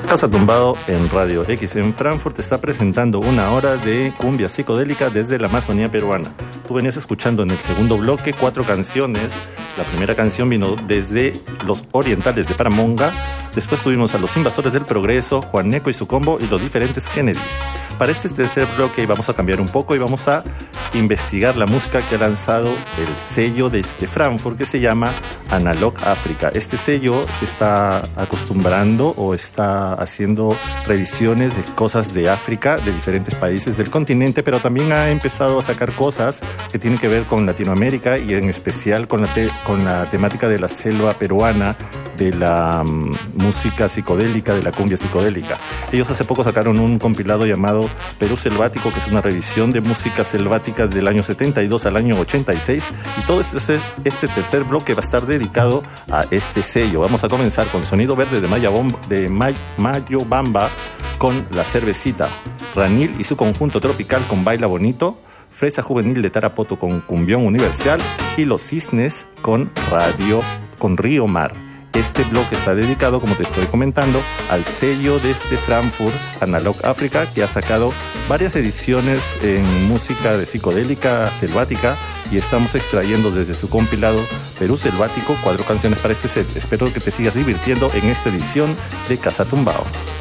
Casa Tumbado en Radio X en Frankfurt está presentando una hora de cumbia psicodélica desde la Amazonía peruana. Tú venías escuchando en el segundo bloque 4 canciones. La primera canción vino desde los orientales de Paramonga. Después tuvimos a los Invasores del Progreso, Juaneco y su combo y los diferentes Kennedys. Para este tercer bloque vamos a cambiar un poco y vamos a investigar la música que ha lanzado el sello desde Frankfurt que se llama Analog África. Este sello se está acostumbrando o está haciendo revisiones de cosas de África, de diferentes países del continente, pero también ha empezado a sacar cosas que tienen que ver con Latinoamérica y en especial con la temática de la selva peruana, de la música psicodélica, de la cumbia psicodélica. Ellos hace poco sacaron un compilado llamado Perú Selvático, que es una revisión de músicas selváticas del año 72 al año 86, y todo este tercer bloque va a estar dedicado a este sello. Vamos a comenzar con Sonido Verde de Mayo Bamba con La Cervecita, Ranil y su conjunto tropical con Baila Bonito, Fresa Juvenil de Tarapoto con Cumbión Universal y Los Cisnes con Río Mar. Este bloque está dedicado, como te estoy comentando, al sello desde Frankfurt, Analog África, que ha sacado varias ediciones en música de psicodélica selvática y estamos extrayendo desde su compilado Perú Selvático 4 canciones para este set. Espero que te sigas divirtiendo en esta edición de Casa Tumbao.